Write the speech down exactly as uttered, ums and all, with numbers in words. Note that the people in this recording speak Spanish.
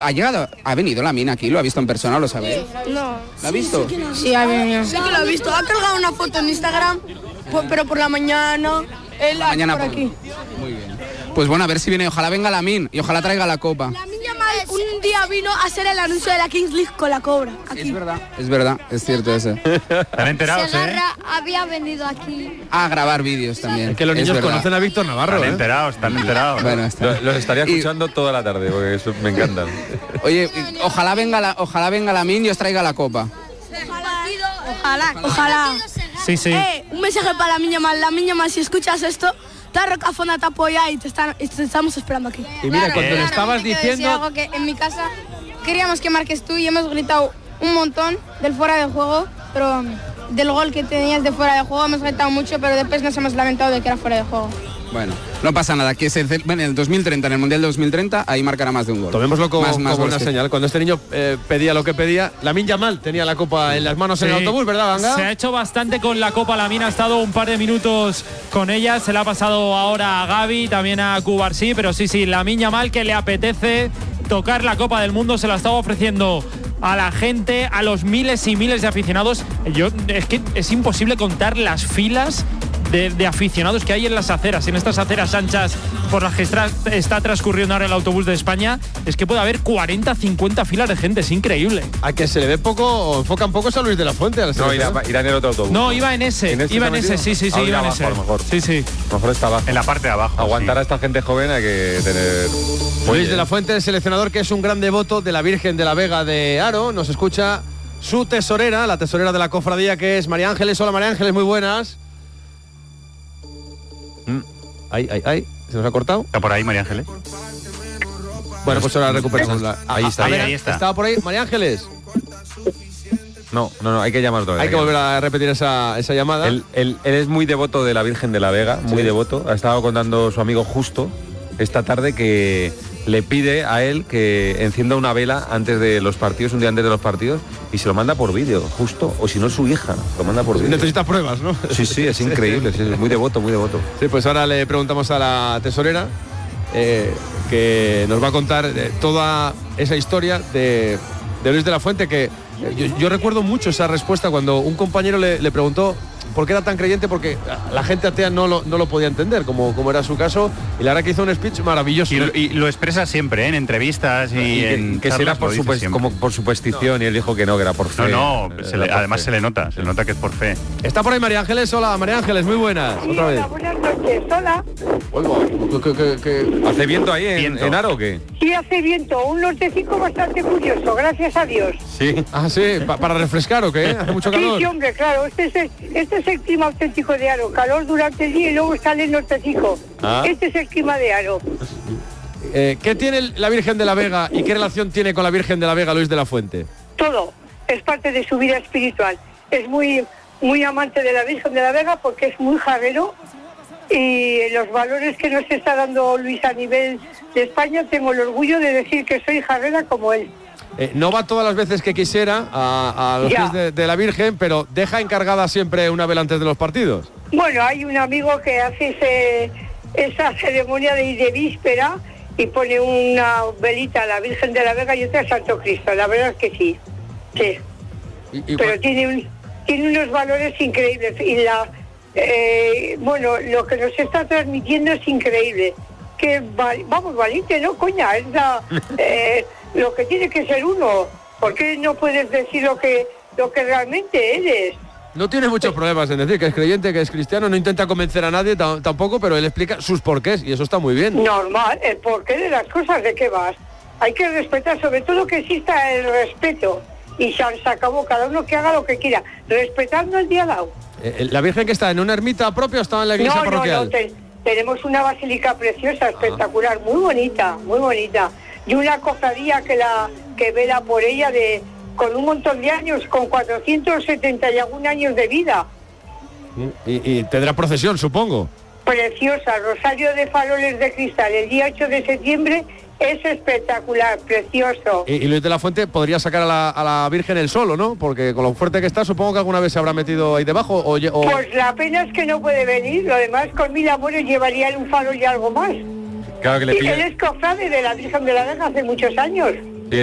¿Ha llegado, ha venido Lamine aquí? ¿Lo ha visto en persona? ¿Lo sabéis? No. ¿Lo ha visto? Sí, ha venido. Sí que lo ha visto. Ha cargado una foto en Instagram, pero por la mañana, él La mañana por por... aquí. Muy bien. Pues bueno, a ver si viene, ojalá venga Lamine y ojalá traiga la copa. Lamine Yamal un día vino a hacer el anuncio de la Kings League con la Cobra. Aquí. Es verdad, es verdad, es cierto ese. Están enterados, ¿eh? Segarra había venido aquí. A grabar vídeos también. Es que los niños conocen a Víctor Navarro. Están ¿eh? enterados, están enterados. Bueno, está. Los, los estaría Y- escuchando toda la tarde, porque eso me encantan. Oye, ojalá venga la, ojalá venga Lamine y os traiga la copa. Ojalá, ojalá. Sí, sí. Eh, un mensaje para Lamine Yamal. Lamine Yamal, si escuchas esto, ta Rocafona te apoya y te, están, y te estamos esperando aquí. Y mira, Claro, cuando le claro, estabas Te quiero decir diciendo... algo que en mi casa queríamos que marques tú y hemos gritado un montón del fuera de juego, pero um, del gol que tenías de fuera de juego hemos gritado mucho, pero después nos hemos lamentado de que era fuera de juego. Bueno, no pasa nada, que se, bueno, en el dos mil treinta, en el Mundial dos mil treinta, ahí marcará más de un gol. Tomémoslo como, Más- más como goles una que- señal. Cuando este niño eh, pedía lo que pedía, Lamine Yamal tenía la copa en las manos en el Sí. autobús, ¿verdad, Vanga? Se ha hecho bastante con la Copa Lamine, ha estado un par de minutos con ella, se la ha pasado ahora a Gavi, también a Cubarsí, pero sí, sí, Lamine Yamal que le apetece tocar la Copa del Mundo, se la estaba ofreciendo a la gente, a los miles y miles de aficionados. Yo es que es imposible contar las filas de, de aficionados que hay en las aceras, en estas aceras anchas por las que está, está transcurriendo ahora el autobús de España. Es que puede haber cuarenta, cincuenta filas de gente, es increíble. A que se le ve poco, o enfocan poco a Luis de la Fuente. A la No, irá, selección. irá en el otro autobús. No, iba en ese, ¿En ese iba en está ese, sí, metido? sí, sí, Ah, iba en abajo, ese. a lo mejor. Sí, sí. A lo mejor está abajo. En la parte de abajo. Aguantar sí. a esta gente joven hay que tener... Luis de la Fuente, el seleccionador que es un gran devoto de la Virgen de la Vega de Haro. Nos escucha su tesorera, la tesorera de la cofradía, que es María Ángeles. Hola, María Ángeles, muy buenas. Mm. Ay, ay, ay, se nos ha cortado. ¿Está por ahí, María Ángeles? Bueno, pues ahora recuperamos la... Ahí está, A ahí, ver, ahí está. ¿Estaba por ahí? María Ángeles. No, no, no, hay que llamar otra vez. Hay que volver a repetir esa, esa llamada. Él, él- él es muy devoto de la Virgen de la Vega, muy Sí. devoto. Ha estado contando su amigo Justo esta tarde que le pide a él que encienda una vela antes de los partidos, un día antes de los partidos, y se lo manda por vídeo, Justo, o si no su hija, lo manda por vídeo. Necesita pruebas, ¿no? Sí, sí, es increíble, sí, es muy devoto, muy devoto. Sí, pues ahora le preguntamos a la tesorera eh, que nos va a contar eh, toda esa historia de, de Luis de la Fuente, que eh, yo, yo recuerdo mucho esa respuesta cuando un compañero le, le preguntó por qué era tan creyente, porque la gente atea no lo, no lo podía entender, como, como era su caso, y la verdad que hizo un speech maravilloso. Y lo, y lo expresa siempre, ¿eh? En entrevistas y, Y que, en que charlas será lo por, dice supes- siempre. como por superstición, y él dijo que no, que era por fe. No, no, Era se le- por además fe. se le nota, se le nota que es por fe. Está por ahí María Ángeles. Hola, María Ángeles, muy buenas. Sí, Otra vez. hola, buenas noches. Hola. Oiga, que- que- que- ¿Hace viento ahí en, Viento. en Aro o qué? Sí, hace viento, un nortecico bastante curioso, gracias a Dios. Sí. Ah, sí, pa- para refrescar o qué? ¿Hace mucho Sí, calor? sí, hombre, claro, este es, el, este es el clima auténtico de Aro, calor durante el día y luego sale el nortecico. Ah. Este es el clima de Aro. Eh, ¿Qué tiene la Virgen de la Vega y qué relación tiene con la Virgen de la Vega Luis de la Fuente? Todo, es parte de su vida espiritual. Es muy, muy amante de la Virgen de la Vega porque es muy jarrero y los valores que nos está dando Luis a nivel de España, tengo el orgullo de decir que soy jarrera como él. Eh, no va todas las veces que quisiera a, a los Ya. pies de, de la Virgen, pero deja encargada siempre una vela antes de los partidos. Bueno, hay un amigo que hace ese, esa ceremonia de, de víspera y pone una velita a la Virgen de la Vega y otra a Santo Cristo. La verdad es que sí, sí. Y, y Pero cua- tiene, un- tiene unos valores increíbles y la, eh, bueno, lo que nos está transmitiendo es increíble. Que val- vamos, valiente, ¿no, coña? Es la, eh, lo que tiene que ser uno. ¿Por qué no puedes decir lo que, lo que realmente eres? no tiene muchos problemas en decir que es creyente, que es cristiano, no intenta convencer a nadie ta- tampoco, pero él explica sus porqués y eso está muy bien. Normal, el porqué de las cosas, ¿de qué vas? Hay que respetar, sobre todo que exista el respeto. Y se se acabó, cada uno que haga lo que quiera, respetando el día dado. Eh, ¿La Virgen que está en una ermita propia o está en la iglesia No, no, parroquial? no, te- tenemos una basílica preciosa, espectacular, muy bonita, muy bonita. Y una cofradía que la que vela por ella de con un montón de años, con cuatrocientos setenta y algún años de vida. Y, y tendrá procesión, supongo. Preciosa, Rosario de Faroles de Cristal, el día ocho de septiembre, es espectacular, precioso. Y, y Luis de la Fuente podría sacar a la, a la Virgen el solo, ¿no? Porque con lo fuerte que está, supongo que alguna vez se habrá metido ahí debajo. O, lle- o- Pues la pena es que no puede venir, lo demás con mil amores llevaría un farol y algo más. Claro que le Y él pide. es cofrade de la Virgen de la Vega hace muchos años.